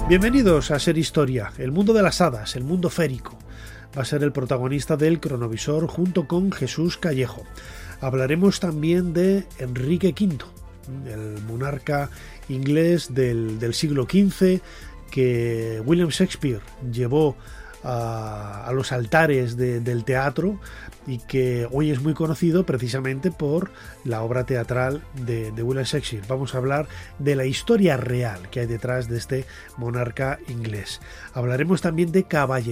Bienvenidos a Ser Historia. El mundo de las hadas, el mundo férico, va a ser el protagonista del cronovisor junto con Jesús Callejo. Hablaremos también de Enrique V, el monarca inglés del siglo XV que William Shakespeare llevó a los altares del teatro y que hoy es muy conocido precisamente por la obra teatral de William Shakespeare. Vamos a hablar de la historia real que hay detrás de este monarca inglés. Hablaremos también de caballería